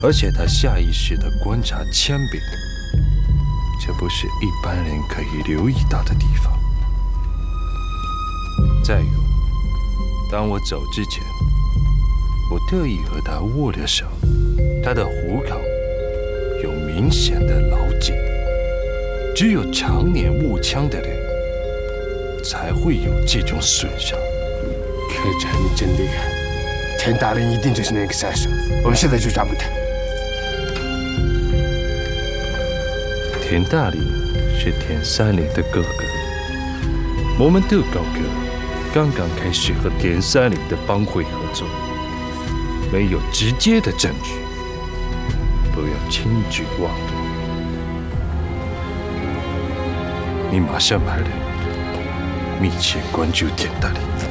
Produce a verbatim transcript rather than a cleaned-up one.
而且他下意识地观察铅笔，这不是一般人可以留意到的地方。再有，当我走之前，我特意和他握了手，他的虎口有明显的老茧，只有常年握枪的人才会有这种损伤。 科长，你真厉害！田大人一定就是那个杀手，我们现在就抓捕他。 田大林是田三林的哥哥，我们特高哥刚刚开始和田三林的帮会合作，没有直接的证据，不要轻举妄动。你马上派人密切关注田大林。